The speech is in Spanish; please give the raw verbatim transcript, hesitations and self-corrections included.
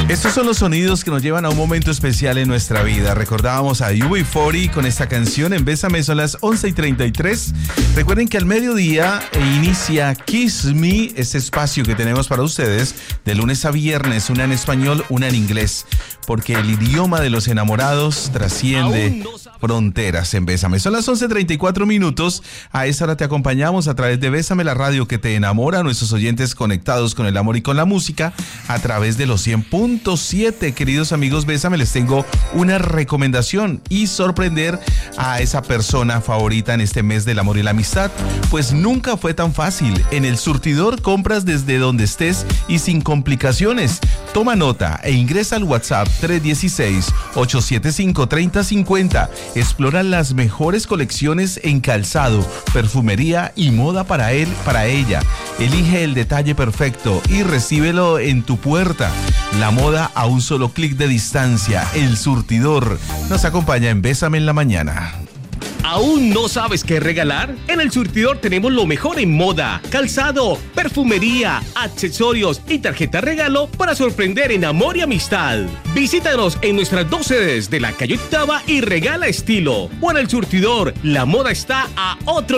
Estos son los sonidos que nos llevan a un momento especial en nuestra vida. Recordábamos a U B cuarenta con esta canción en Bésame, son las once y treinta y tres. Recuerden que al mediodía inicia Kiss Me, ese espacio que tenemos para ustedes de lunes a viernes, una en español, una en inglés, porque el idioma de los enamorados trasciende fronteras en Bésame. Son las once y treinta y cuatro minutos. A esa hora te acompañamos a través de Bésame, la radio que te enamora, nuestros oyentes conectados con el amor y con la música a través de los cien punto siete. Queridos amigos, Bésame, les tengo una recomendación y sorprender a esa persona favorita en este mes del amor y la amistad, pues nunca fue tan fácil. En El Surtidor compras desde donde estés y sin complicaciones. Toma nota e ingresa al WhatsApp tres uno seis, ocho siete cinco, tres cero cinco cero. Explora las mejores colecciones en calzado, perfumería y moda para él, para ella. Elige el detalle perfecto y recíbelo en tu puerta. La moda a un solo clic de distancia. El Surtidor nos acompaña en Bésame en la mañana. ¿Aún no sabes qué regalar? En El Surtidor tenemos lo mejor en moda, calzado, perfumería, accesorios y tarjeta regalo para sorprender en amor y amistad. Visítanos en nuestras dos sedes de la calle Octava y regala estilo. O en El Surtidor, la moda está a otro